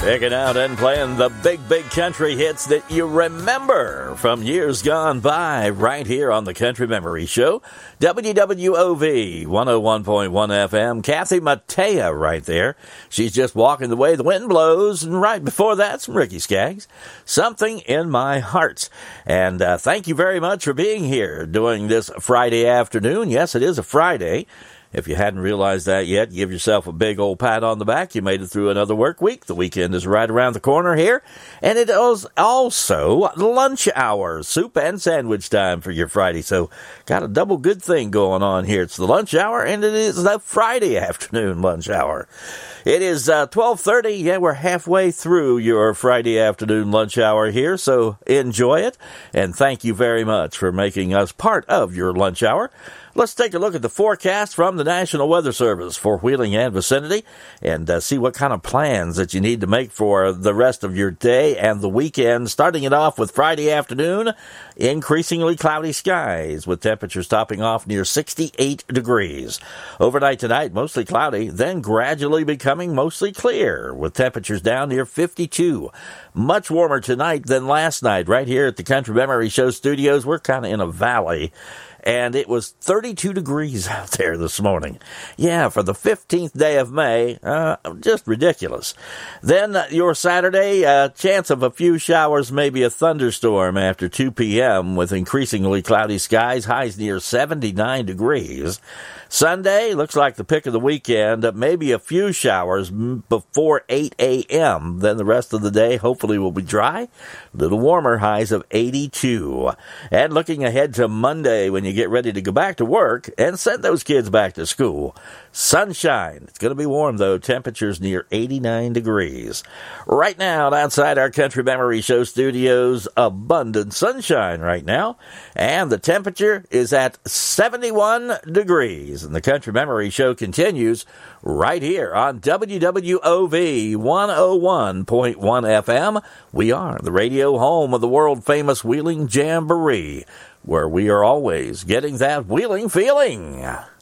Picking out and playing the big country hits that you remember from years gone by right here on the Country Memory Show. WWOV 101.1 FM. Kathy Mattea right there. She's just walking the way the wind blows. And right before that, some Ricky Skaggs. Something in My Heart. And thank you very much for being here doing this Friday afternoon. Yes, it is a Friday. If you hadn't realized that yet, give yourself a big old pat on the back. You made it through another work week. The weekend is right around the corner here. And it is also lunch hour, soup and sandwich time for your Friday. So got a double good thing going on here. It's the lunch hour and it is the Friday afternoon lunch hour. It is 12:30. Yeah, we're halfway through your Friday afternoon lunch hour here. So enjoy it. And thank you very much for making us part of your lunch hour. Let's take a look at the forecast from the National Weather Service for Wheeling and vicinity and see what kind of plans that you need to make for the rest of your day and the weekend. Starting it off with Friday afternoon, increasingly cloudy skies with temperatures topping off near 68 degrees. Overnight tonight, mostly cloudy, then gradually becoming mostly clear with temperatures down near 52. Much warmer tonight than last night. Right here at the Country Memory Show studios, we're kind of in a valley. And it was 32 degrees out there this morning. Yeah, for the 15th day of May, just ridiculous. Then your Saturday, chance of a few showers, maybe a thunderstorm after 2 p.m. with increasingly cloudy skies, highs near 79 degrees. Sunday, looks like the pick of the weekend, maybe a few showers before 8 a.m. Then the rest of the day hopefully will be dry, a little warmer, highs of 82. And looking ahead to Monday when you get ready to go back to work and send those kids back to school. Sunshine. It's going to be warm, though. Temperatures near 89 degrees. Right now, outside our Country Memory Show studios, abundant sunshine right now. And the temperature is at 71 degrees. And the Country Memory Show continues right here on WWOV 101.1 FM. We are the radio home of the world-famous Wheeling Jamboree, where we are always getting that wheeling feeling.